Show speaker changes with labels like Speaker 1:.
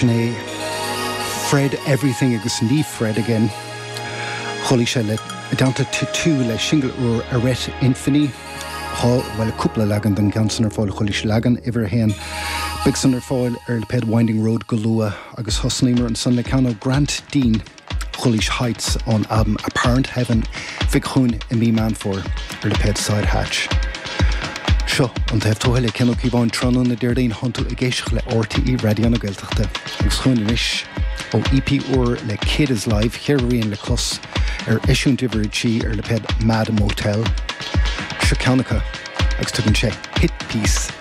Speaker 1: Sinead Fred Everything agus ní Fred again. Chola sé le downta tú le single úr Arret Infinity. Há well a cúpla legan den gansan ar fáil chola sé legan iver hen. Big san ar fáil le ped Winding Road Golua agus hosnamer an san le cano Grant Dean. Cholis Heights on album Apparent Heaven Vic Hoon in Me Man for le ped Side Hatch. Seo an taobh tóthaile cenó cíbháin tránán na déirdaon hantu a géiseach le RTE radio na Gaeltachta. Agus chuin inis ó EP úr le Kid is Live chéiríonn le cos isiún divertí le ped Mad Motel. Seo ceannacha agus tugann sé hit piece